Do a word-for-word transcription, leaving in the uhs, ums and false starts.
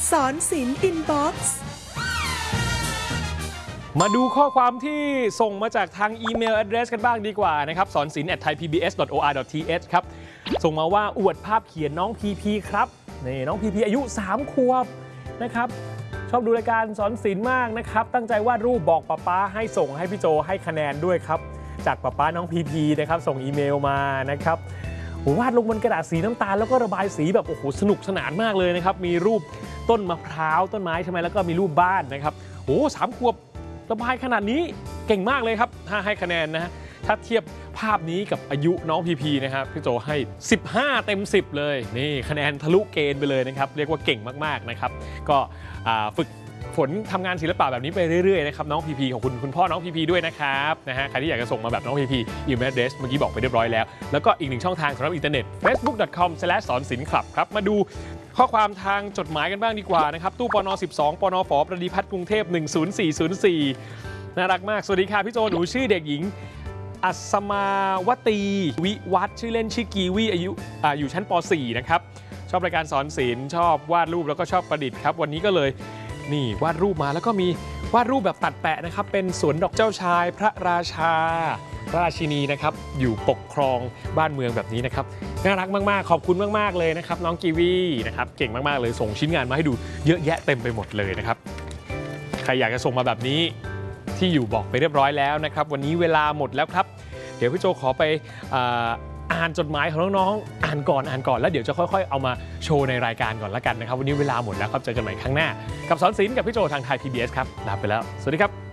สอนศิลป์อินบ็อกซ์มาดูข้อความที่ส่งมาจากทางอีเมล address กันบ้างดีกว่านะครับสอนศิลป์ แอท ไทยพีบีเอส ดอท โอ อาร์ ดอท ที เอช ครับส่งมาว่าอวดภาพเขียนน้องพีพีครับนี่น้องพีพีอายุสามขวบนะครับชอบดูรายการสอนศิลป์มากนะครับตั้งใจวาดรูปบอกป๊าป๊าให้ส่งให้พี่โจให้คะแนนด้วยครับจากป๊าป๊าน้องพีพีนะครับส่งอีเมลมานะครับวาดลงบนกระดาษสีน้ำตาลแล้วก็ระบายสีแบบโอ้โหสนุกสนานมากเลยนะครับมีรูปต้นมะพร้าวต้นไม้ใช่ไหมแล้วก็มีรูปบ้านนะครับโอ้สามขวบระบายขนาดนี้เก่งมากเลยครับถ้าให้คะแนนนะฮะถ้าเทียบภาพนี้กับอายุน้องพีพีนะครับพี่โจให้สิบห้าเต็มสิบเลยนี่คะแนนทะลุเกณฑ์ไปเลยนะครับเรียกว่าเก่งมากๆนะครับก็ฝึกฝนทำงานศิลปะแบบนี้ไปเรื่อยๆนะครับน้องพีพีของคุณคุณพ่อน้องพีพีด้วยนะครับนะฮะใครที่อยากจะส่งมาแบบน้องพีพีอีเมล address เมื่อกี้บอกไปเรียบร้อยแล้วแล้วก็อีกหนึ่งช่องทางสำหรับอินเทอร์เน็ต เฟซบุ๊ก ดอท คอม สแลช สอนศิลป์คลับครับมาดูข้อความทางจดหมายกันบ้างดีกว่านะครับตู้ปนสิบสองปนฝประดิพัฒน์กรุงเทพหนึ่งศูนย์สี่ศูนย์สี่น่ารักมากสวัสดีค่ะพี่โจหนูชื่อเด็กหญิงอัศมาวตีวิวัฒน์ชื่อเล่นชื่อกีวีอายุอ่าอยู่ชั้นป สี่นะครับชอบรายการสอนศิลป์ชอบวาดรูปแล้วก็ชอบประดิษฐ์ครับวันนี้ก็เลยนี่วาดรูปมาแล้วก็มีวาดรูปแบบตัดแปะนะครับเป็นสวนดอกเจ้าชายพระราชาพระราชินีนะครับอยู่ปกครองบ้านเมืองแบบนี้นะครับน่ารักมากๆขอบคุณมากๆเลยนะครับน้องกีวีนะครับเก่งมากๆเลยส่งชิ้นงานมาให้ดูเยอะแยะเต็มไปหมดเลยนะครับใครอยากจะส่งมาแบบนี้ที่อยู่บอกไปเรียบร้อยแล้วนะครับวันนี้เวลาหมดแล้วครับเดี๋ยวพี่โจขอไปอ่านจดหมายของน้องๆอ่านก่อนอ่านก่อนแล้วเดี๋ยวจะค่อยๆเอามาโชว์ในรายการก่อนละกันนะครับวันนี้เวลาหมดแล้วครับเจอกันใหม่ครั้งหน้ากับสอนศิลป์กับพี่โจทางไทย พี บี เอส ครับลาไปแล้วสวัสดีครับ